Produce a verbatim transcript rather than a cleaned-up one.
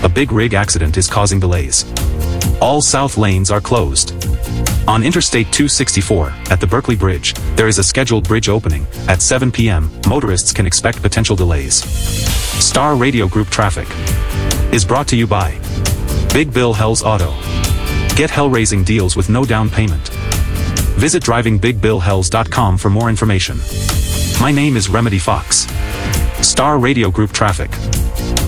A big rig accident is causing delays. All south lanes are closed. On Interstate two sixty-four, at the Berkeley Bridge, there is a scheduled bridge opening. At seven p m, motorists can expect potential delays. Star Radio Group Traffic is brought to you by Big Bill Hells Auto. Get hell-raising deals with no down payment. Visit driving big bill hells dot com for more information. My name is Remedy Fox. Star Radio Group Traffic.